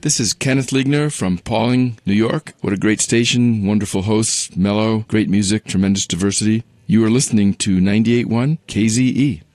This is Kenneth Liegner from Pawling, New York. What a great station, wonderful hosts, mellow, great music, tremendous diversity. You are listening to 98.1 KZE.